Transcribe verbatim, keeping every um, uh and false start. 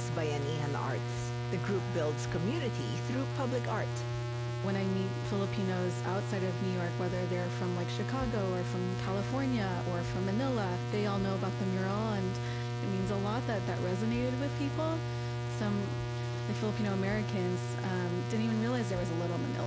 Bayanihan Arts. The group builds community through public art. When I meet Filipinos outside of New York, whether they're from like Chicago or from California or from Manila, they all know about the mural, and it means a lot that that resonated with people. Some the Filipino Americans um, didn't even realize there was a Little Manila.